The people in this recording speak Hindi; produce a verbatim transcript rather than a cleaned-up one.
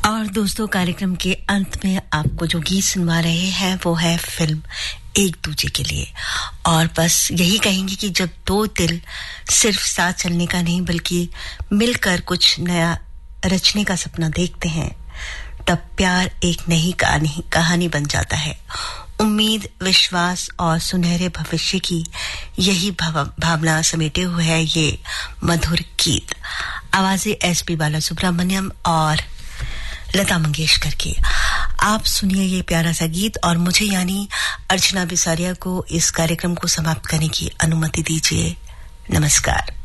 और दोस्तों, कार्यक्रम के अंत में आपको जो गीत सुनवा रहे हैं वो है फिल्म एक दूजे के लिए। और बस यही कहेंगे कि जब दो दिल सिर्फ साथ चलने का नहीं बल्कि मिलकर कुछ नया रचने का सपना देखते हैं, तब प्यार एक नई कहानी कहानी बन जाता है। उम्मीद, विश्वास और सुनहरे भविष्य की यही भावना समेटे हुए है ये मधुर गीत। आवाजें एस पी बालासुब्रमण्यम और लता मंगेशकर की। आप सुनिए ये प्यारा सा गीत और मुझे यानी अर्चना बिसारिया को इस कार्यक्रम को समाप्त करने की अनुमति दीजिए। नमस्कार।